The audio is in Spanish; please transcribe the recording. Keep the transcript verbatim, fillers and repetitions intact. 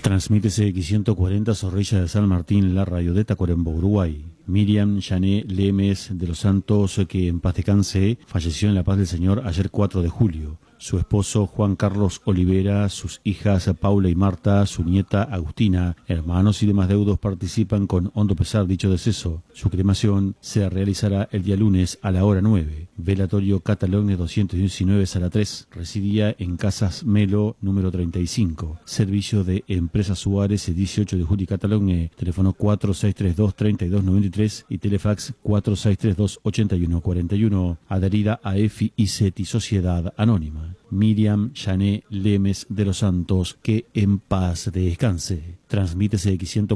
Transmítese X ciento cuarenta Zorrilla de San Martín, la radio de Tacuarembó, Uruguay. Miriam Yané Lemes de los Santos, que en paz descanse, falleció en la paz del Señor ayer cuatro de julio. Su esposo Juan Carlos Olivera, sus hijas Paula y Marta, su nieta Agustina, hermanos y demás deudos participan con hondo pesar dicho deceso. Su cremación se realizará el día lunes a la hora nueve. Velatorio Catalogne doscientos diecinueve, sala tres. Residía en Casas Melo, número treinta y cinco. Servicio de Empresa Suárez, dieciocho de julio Catalogne. Teléfono cuatro seis tres dos, tres dos nueve tres y Telefax cuatro seis tres dos, ocho uno cuatro uno. Adherida a E F I y CETI Sociedad Anónima. Miriam Yané Lemes de los Santos, que en paz descanse. Transmítese X ciento